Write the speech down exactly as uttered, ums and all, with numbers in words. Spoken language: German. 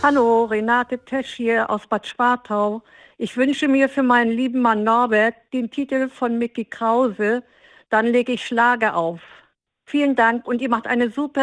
Hallo, Renate Tesch hier aus Bad Schwartau. Ich wünsche mir für meinen lieben Mann Norbert den Titel von Micky Krause. Dann lege ich Schlager auf. Vielen Dank und ihr macht eine super